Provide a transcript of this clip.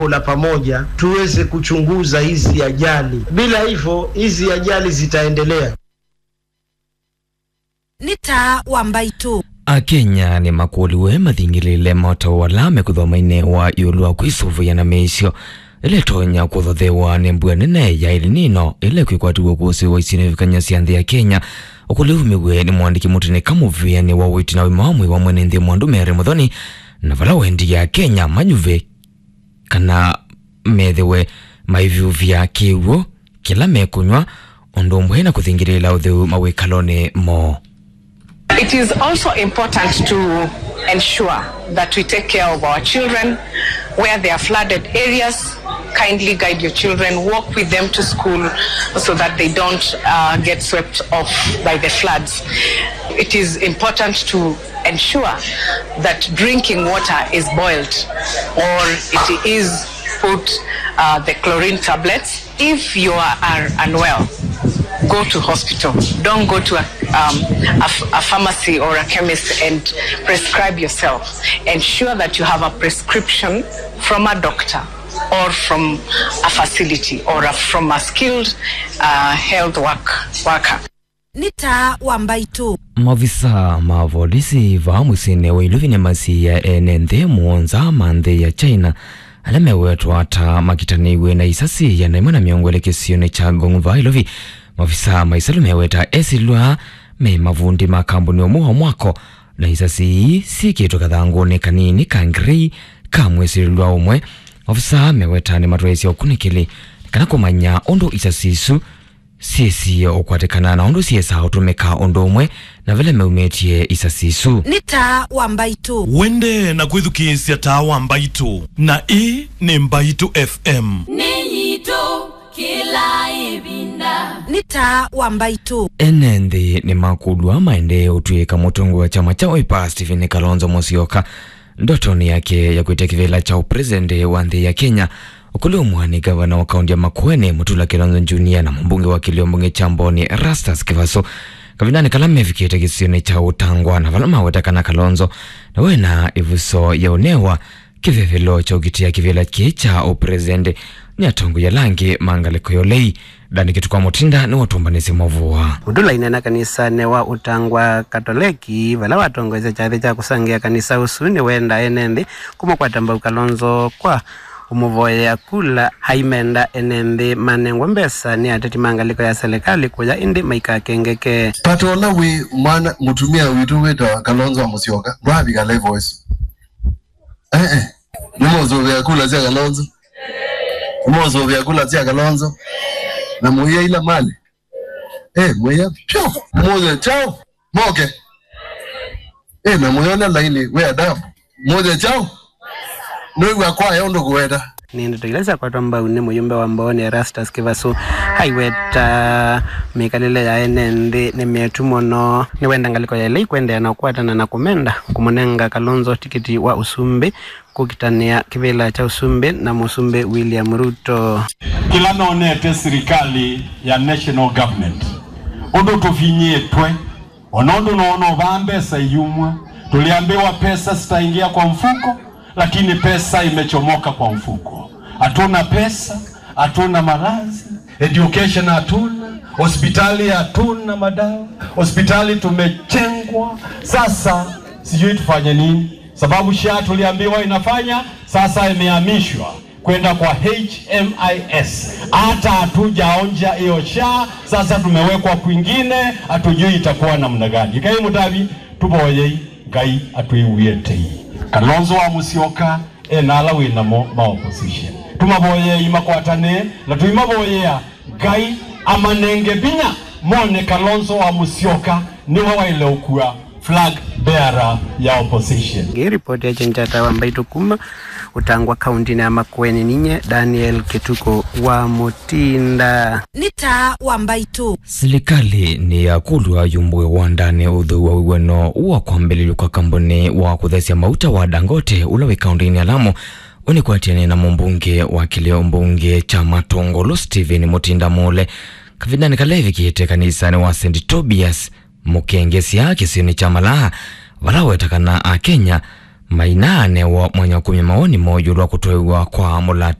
la pamoja tuweze kuchunguza hizi ajali. Bila hivyo hizi ajali zitaendelea. Nita Wambaitu Akenya ni makuliwe mathingilile motawala mekuthomaine wa yulwa kwisuvu yana meisio ile tonya kuthothewa ni mbua nene ya ilinino ile kwikwatiwa kuhusu wa isinifikanya sianthi ya Kenya. Ukuliumiwe ni mwandiki mutini kamuvia ni wawiti na wimamwe wa mwenenthi mwandu Mary Muthoni na vala wendi ya Kenya manyuve kana methewe maivu vya kiwo kila mekunywa ondo mwena kuthingilila utheu mawikalone mo. It is also important to ensure that we take care of our children where there are flooded areas. Kindly guide your children, walk with them to school so that they don't get swept off by the floods. It is important to ensure that drinking water is boiled or it is put the chlorine tablets. If you are unwell, go to hospital. Don't go to a pharmacy or a chemist and prescribe yourself. Ensure that you have a prescription from a doctor or from a facility or from a skilled health worker. Nita Wambaitu Mavisa mavolisi va musine wa iluvine masi ya enende muonza mande ya China alame wetu hata makitaniwe na isasi ya naimana miongwele kisione cha gongva iluvi. Mavisa maisalume weta esilua me mavundi makambuni omuha mwako na isasi si kitu kathangone kanini kangri kamwe silua umwe. Mavisa meweta ni matuwezi okunikili kana kumanya ondo isasisu sisi okwatekana na ondo siesa otumeka ondo umwe na vile meumetie isasisu. Nita Wambaitu wende na kwithukiisya ta Wambaitu na ni Mbaitu FM Ninyito kila ibinda. Nita Wambaitu Enenthi ni makudwa maende utuika mutungu wa chama cha Wiper Stephen Kalonzo Musyoka ndotoni yake ya kuitia kivela cha uprezidenti wa nthi ya Kenya. Ukulumwa ni gavana wa kaunti ya Makueni Mutula Kilonzo Junior na mbunge wa Kiliombunge Chamboni Erastus Kivaso kavinani kalame vikite kisione cha utangwa na valama wetakana Kalonzo na wena ivuso ya unewa kivevelo cha ukitia kivela cha uprezidenti ni atongu ya langi mangaliko yolei dani kitu kwa mutinda ni watumbanisi mwavuwa. Mutula inena kanisa newa utangwa Katoliki vala watongweze chathi cha kusangia kanisa usuni wenda enende kumokwatamba Kalonzo kwa umuvoya kula haimenda enende manengwa mbesa ni ateti mangaliko ya serikali kuja indi maika kengeke. Patola we mwana mutumia witu weta Kalonzo Musyoka babi ka live voice. Mumozo vya kula zia Kalonzo. Mumozo vya kula zia Kalonzo. Na muya ila mali. Muya pyo. Mumozo chao. Moke. Na muya na laini we adabu. Mumozo chao. Nwewa kwa yondo kuweta. Nindi tukileza kwa tomba uni muyumbe wa Mboni Erastus Kivaso haiweta mikalile ya enende ni metumono ni wenda ngaliko ya ilai kwende na kuatana na kumenda kumonenga Kalonzo tikiti wa Usumbi kukitania kivila cha Usumbi na Musumbi William Ruto. Kila naonete serikali ya national government ondo tufinye twe onondo noono vambe sayumwa tuliambiwa pesa sitaingia kwa mfuko lakini pesa imechomoka kwa mfuko. Hatuna pesa, hatuna malazi, education hatuna, hospitali hatuna madawa, hospitali tumechengwa. Sasa sijui tufanye nini? Sababu SHA tuliambiwa inafanya, sasa imehamishwa kwenda kwa HMIS. Hata hatujaonja hiyo SHA, sasa tumewekwa kwingine, hatujui itakuwa namna gani. Kai mutabi tuboye ngai atuiwete. Kalonzo wa Musyoka enala wina ma opposition tumaboye imakwatane na tuimaboye gai amanenge binya mone Kalonzo wa Musyoka ni waile ukua flag bearer ya opposition. Report ya Chenchata Wambaitu kuma utangwa kaunti na Makueni ninye Daniel Ketuko wa Mutinda. Nita Wambaitu serikali ni ya kulwa yumbwe wa ndani udhu wa uweno uwa kwa mbelili kwa kambuni wa kuthesia mauta wa Dangote ulawe kaunti ni Lamu uni kwa tiani na mbunge wa Kiliombunge cha Matongolo Stephen Mutinda Mole kavinani kalevi kiete kanisa ni wa St. Tobias Mukengesi yake sini cha Malaha walawe takana Kenya Maina anewa mwanya kumya maoni moyo lwa kutoewa kwa mulati